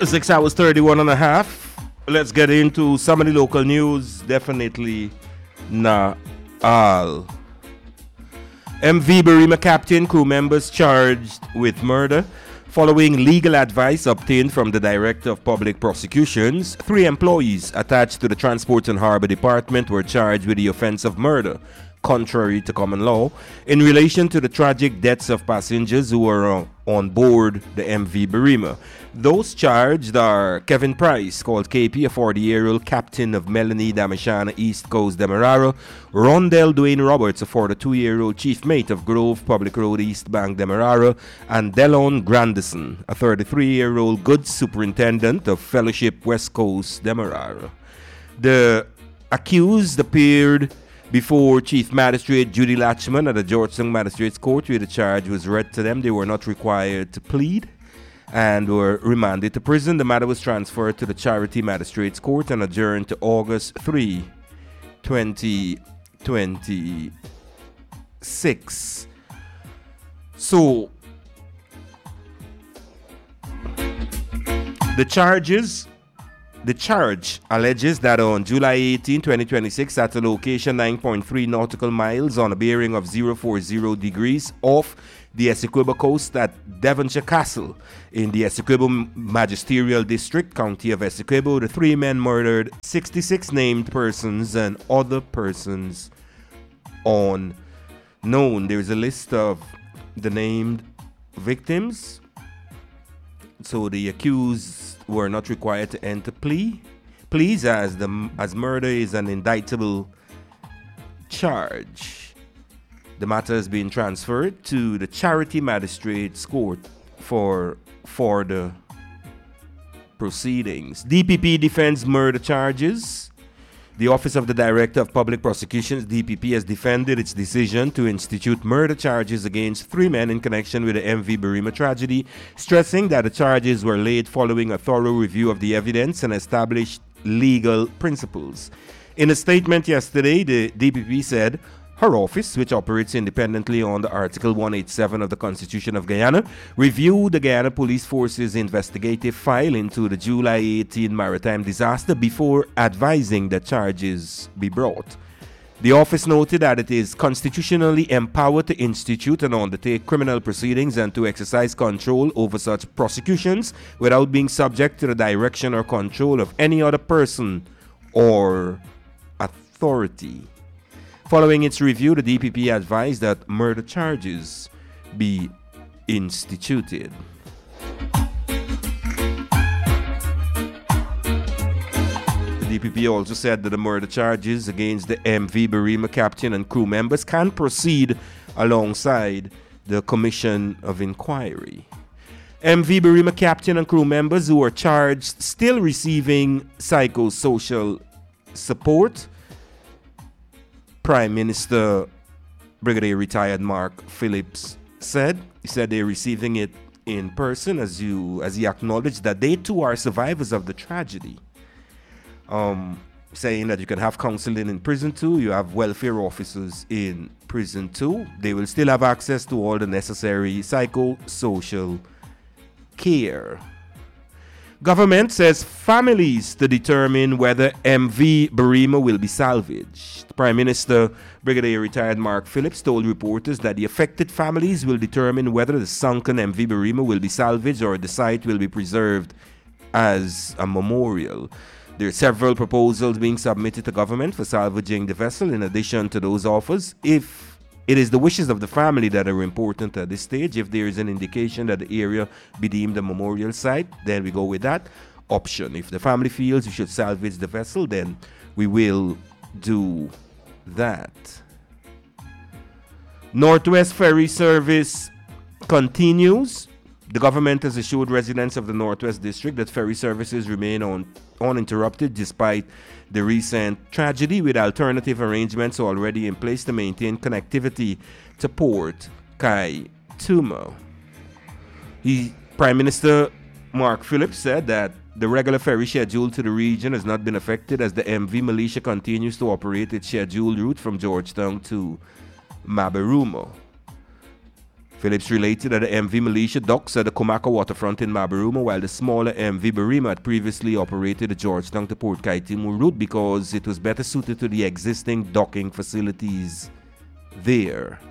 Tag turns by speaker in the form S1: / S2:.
S1: 6 hours 31 and a half. Let's get into some of the local news. Definitely not all. MV Barima captain, crew members charged with murder. Following legal advice obtained from the Director of Public Prosecutions, 3 employees attached to the Transport and Harbour Department were charged with the offence of murder, contrary to common law, in relation to the tragic deaths of passengers who were on board the MV Barima. Those charged are Kevin Price, called KP, a 40-year-old captain of Melanie Damashana East Coast Demerara; Rondell Dwayne Roberts, a 42-year-old chief mate of Grove Public Road East Bank Demerara; and Delon Grandison, a 33-year-old goods superintendent of Fellowship West Coast Demerara. The accused appeared before Chief Magistrate Judy Latchman at the Georgetown Magistrates Court, where the charge was read to them. They were not required to plead and were remanded to prison. The matter was transferred to the Charity Magistrates Court and adjourned to August 3, 2026. So, the charge alleges that on July 18, 2026, at a location 9.3 nautical miles on a bearing of 040 degrees off the Essequibo coast at Devonshire Castle in the Essequibo Magisterial District, County of Essequibo, the 3 men murdered 66 named persons and other persons unknown. There is a list of the named victims. So the accused were not required to enter pleas as murder is an indictable charge. The matter has been transferred to the Charity Magistrates Court for further proceedings. DPP defends murder charges. The Office of the Director of Public Prosecutions, DPP, has defended its decision to institute murder charges against 3 men in connection with the MV Barima tragedy, stressing that the charges were laid following a thorough review of the evidence and established legal principles. In a statement yesterday, the DPP said her office, which operates independently under Article 187 of the Constitution of Guyana, reviewed the Guyana Police Force's investigative file into the July 18 maritime disaster before advising that charges be brought. The office noted that it is constitutionally empowered to institute and undertake criminal proceedings and to exercise control over such prosecutions without being subject to the direction or control of any other person or authority. Following its review, the DPP advised that murder charges be instituted. The DPP also said that the murder charges against the MV Barima captain and crew members can proceed alongside the Commission of Inquiry. MV Barima captain and crew members who are charged still receiving psychosocial support. Prime Minister Brigadier Retired Mark Phillips said. He said they're receiving it in person as he acknowledged that they too are survivors of the tragedy. Saying that you can have counseling in prison too, you have welfare officers in prison too. They will still have access to all the necessary psychosocial care. Government says families to determine whether MV Barima will be salvaged. Prime Minister Brigadier Retired Mark Phillips told reporters that the affected families will determine whether the sunken MV Barima will be salvaged or the site will be preserved as a memorial. There are several proposals being submitted to government for salvaging the vessel in addition to those offers. If it is the wishes of the family that are important at this stage, if there is an indication that the area be deemed a memorial site, then we go with that option. If the family feels we should salvage the vessel, then we will do that. Northwest Ferry Service continues. The government has assured residents of the Northwest District that ferry services remain uninterrupted despite the recent tragedy, with alternative arrangements already in place to maintain connectivity to Port Kaituma. Prime Minister Mark Phillips said that the regular ferry schedule to the region has not been affected as the MV Militia continues to operate its scheduled route from Georgetown to Mabarumo. Phillips related that the MV Militia docks at the Comacca waterfront in Mabaruma, while the smaller MV Barima had previously operated the Georgetown to Port Kaitimu route because it was better suited to the existing docking facilities there.